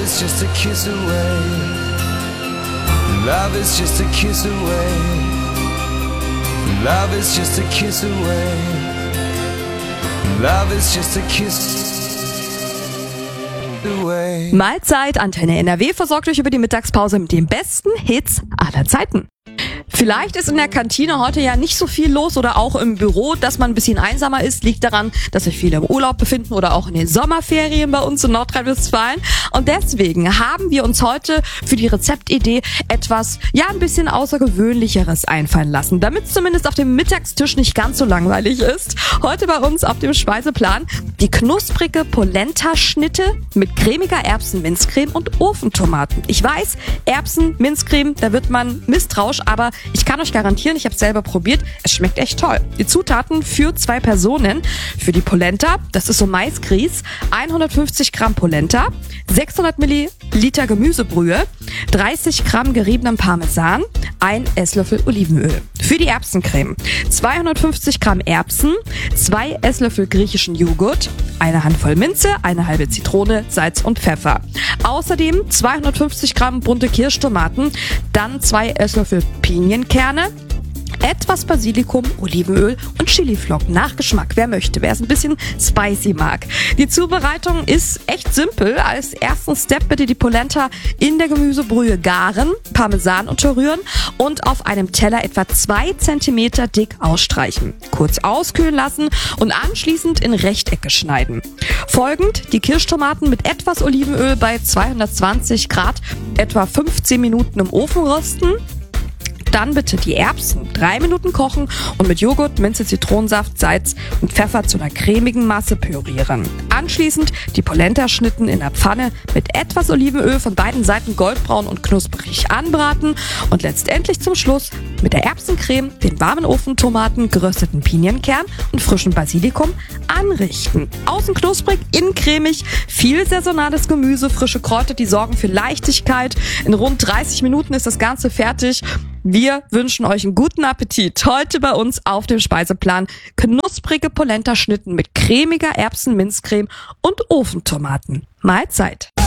is just a kiss away. Love is just a kiss away. Love is just a kiss away. Love is just a kiss away. Mahlzeit, Antenne NRW versorgt euch über die Mittagspause mit den besten Hits aller Zeiten. Vielleicht ist in der Kantine heute ja nicht so viel los oder auch im Büro, dass man ein bisschen einsamer ist. Liegt daran, dass sich viele im Urlaub befinden oder auch in den Sommerferien bei uns in Nordrhein-Westfalen. Und deswegen haben wir uns heute für die Rezeptidee etwas, ein bisschen Außergewöhnlicheres einfallen lassen, damit es zumindest auf dem Mittagstisch nicht ganz so langweilig ist. Heute bei uns auf dem Speiseplan die knusprige Polenta-Schnitte mit cremiger Erbsen-Minzcreme und Ofentomaten. Ich weiß, Erbsen-Minzcreme, da wird man misstrauisch, aber ich kann euch garantieren, ich habe es selber probiert, es schmeckt echt toll. Die Zutaten für 2 Personen. Für die Polenta, das ist so Maisgrieß, 150 Gramm Polenta, 600 Milliliter Gemüsebrühe, 30 Gramm geriebenen Parmesan, 1 Esslöffel Olivenöl. Für die Erbsencreme 250 Gramm Erbsen, 2 Esslöffel griechischen Joghurt, eine Handvoll Minze, eine halbe Zitrone, Salz und Pfeffer. Außerdem 250 Gramm bunte Kirschtomaten, dann 2 Esslöffel Pinienkerne, etwas Basilikum, Olivenöl und Chiliflocken nach Geschmack, wer möchte, wer es ein bisschen spicy mag. Die Zubereitung ist echt simpel. Als ersten Step bitte die Polenta in der Gemüsebrühe garen, Parmesan unterrühren und auf einem Teller etwa 2 cm dick ausstreichen. Kurz auskühlen lassen und anschließend in Rechtecke schneiden. Folgend die Kirschtomaten mit etwas Olivenöl bei 220 Grad etwa 15 Minuten im Ofen rösten. Dann bitte die Erbsen 3 Minuten kochen und mit Joghurt, Minze, Zitronensaft, Salz und Pfeffer zu einer cremigen Masse pürieren. Anschließend die Polenta-Schnitten in der Pfanne mit etwas Olivenöl von beiden Seiten goldbraun und knusprig anbraten und letztendlich zum Schluss mit der Erbsencreme, den warmen Ofentomaten, gerösteten Pinienkern und frischem Basilikum anrichten. Außen knusprig, innen cremig, viel saisonales Gemüse, frische Kräuter, die sorgen für Leichtigkeit. In rund 30 Minuten ist das Ganze fertig. Wir wünschen euch einen guten Appetit. Heute bei uns auf dem Speiseplan knusprige Polenta-Schnitten mit cremiger Erbsen-Minzcreme und Ofentomaten. Mahlzeit!